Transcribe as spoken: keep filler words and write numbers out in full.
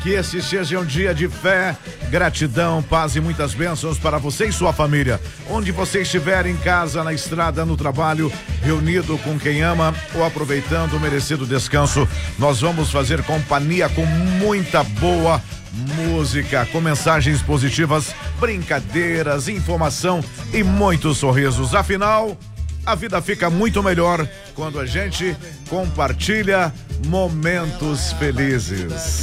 Que esse seja um dia de fé, gratidão, paz e muitas bênçãos para você e sua família. Onde você estiver, em casa, na estrada, no trabalho, reunido com quem ama ou aproveitando o merecido descanso, nós vamos fazer companhia com muita boa música, com mensagens positivas, brincadeiras, informação e muitos sorrisos. Afinal, a vida fica muito melhor quando a gente compartilha momentos felizes.